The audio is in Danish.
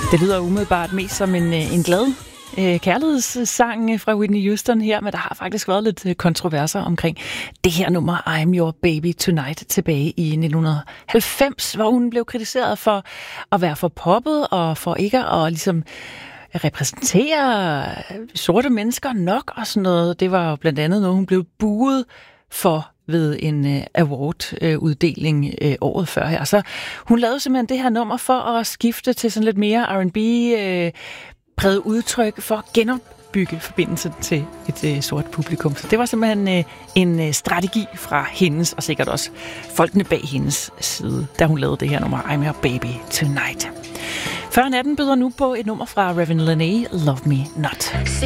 Det lyder umiddelbart mest som en glad kærlighedssang fra Whitney Houston her, men der har faktisk været lidt kontroverser omkring det her nummer I'm Your Baby Tonight tilbage i 1990, hvor hun blev kritiseret for at være for poppet og for ikke at ligesom repræsentere sorte mennesker nok og sådan noget. Det var jo blandt andet noget, hun blev buet for ved en award-uddeling året før her. Så hun lavede simpelthen det her nummer for at skifte til sådan lidt mere R&B præget udtryk for at genopbygge forbindelsen til et sort publikum. Så det var simpelthen en strategi fra hendes, og sikkert også folkene bag hendes side, da hun lavede det her nummer I'm Your Baby Tonight. Før natten byder nu på et nummer fra Raven Lenae, Love Me Not.